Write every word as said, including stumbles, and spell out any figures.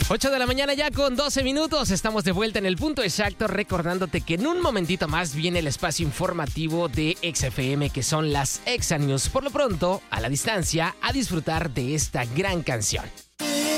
ocho de la mañana ya con doce minutos. Estamos de vuelta en el punto exacto, recordándote que en un momentito más viene el espacio informativo de Exa F M, que son las Exa News. Por lo pronto, a la distancia, a disfrutar de esta gran canción.